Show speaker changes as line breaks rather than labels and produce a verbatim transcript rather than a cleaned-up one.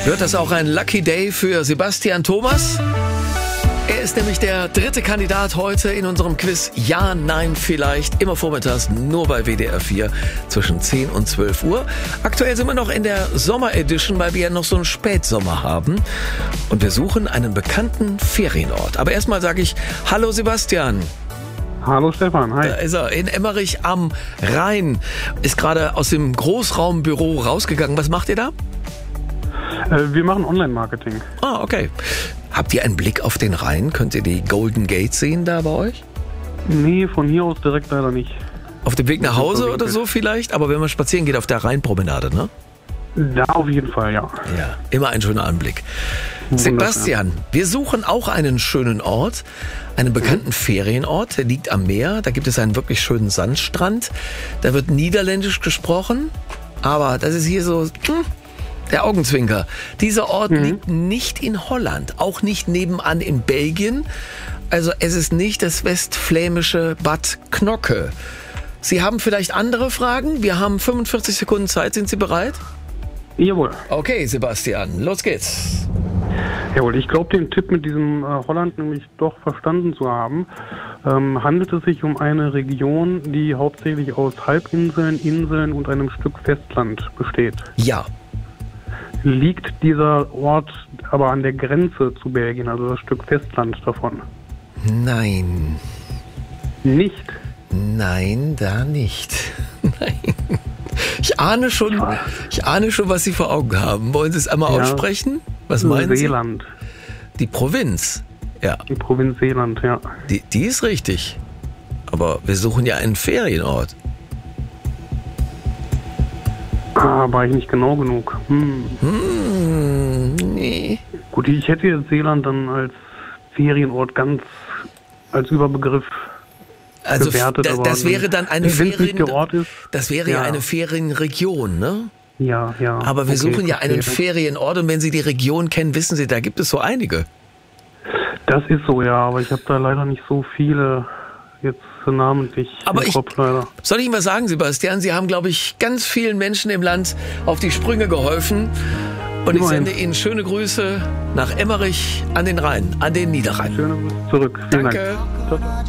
Wird das auch ein Lucky Day für Sebastian Thomas? Er ist nämlich der dritte Kandidat heute in unserem Quiz Ja, Nein, Vielleicht. Immer vormittags nur bei W D R vier zwischen zehn und zwölf Uhr. Aktuell sind wir noch in der Sommer-Edition, weil wir ja noch so einen Spätsommer haben. Und wir suchen einen bekannten Ferienort. Aber erstmal sage ich Hallo Sebastian.
Hallo Stefan, hi.
Da ist er, in Emmerich am Rhein. Ist gerade aus dem Großraumbüro rausgegangen. Was macht ihr da?
Äh, wir machen Online-Marketing.
Ah, okay. Habt ihr einen Blick auf den Rhein? Könnt ihr die Golden Gate sehen da bei euch?
Nee, von hier aus direkt leider nicht.
Auf dem Weg nach Hause oder so vielleicht? Aber wenn man spazieren geht auf der Rheinpromenade, ne?
Da auf jeden Fall, ja.
Ja, immer ein schöner Anblick.
Wunderschön.
Sebastian, wir suchen auch einen schönen Ort, einen bekannten mhm. Ferienort, der liegt am Meer. Da gibt es einen wirklich schönen Sandstrand. Da wird Niederländisch gesprochen, aber das ist hier so hm, der Augenzwinker. Dieser Ort mhm. liegt nicht in Holland, auch nicht nebenan in Belgien. Also es ist nicht das westflämische Bad Knocke. Sie haben vielleicht andere Fragen? Wir haben fünfundvierzig Sekunden Zeit. Sind Sie bereit?
Jawohl.
Okay, Sebastian, los geht's.
Jawohl, ich glaube, den Tipp mit diesem äh, Holland nämlich doch verstanden zu haben. Ähm, handelt es sich um eine Region, die hauptsächlich aus Halbinseln, Inseln und einem Stück Festland besteht?
Ja.
Liegt dieser Ort aber an der Grenze zu Belgien, also das Stück Festland davon?
Nein.
Nicht?
Nein, da nicht. Nein. Ich ahne schon, ich ahne schon, was Sie vor Augen haben. Wollen Sie es einmal ja. aussprechen? Was meinen Sie?
Seeland.
Die Provinz. Ja.
Die Provinz Seeland, ja.
Die, die ist richtig. Aber wir suchen ja einen Ferienort.
Ah, war ich nicht genau genug. Hm.
Hm, nee.
Gut, ich hätte jetzt Seeland dann als Ferienort ganz als Überbegriff
also
bewertet.
Das,
aber
das wäre dann eine Ferien,
ist,
das wäre ja. ja eine Ferienregion, ne?
Ja, ja.
Aber wir
okay,
suchen ja einen
verstehe.
Ferienort und wenn Sie die Region kennen, wissen Sie, da gibt es so einige.
Das ist so, ja, aber ich habe da leider nicht so viele jetzt namentlich
aber
im
ich,
Kopf, leider.
Soll ich Ihnen was sagen, Sebastian? Sie haben, glaube ich, ganz vielen Menschen im Land auf die Sprünge geholfen. Und ich sende Ihnen schöne Grüße nach Emmerich an den Rhein, an den Niederrhein.
Schöne Grüße zurück. Vielen
Danke.
Dank.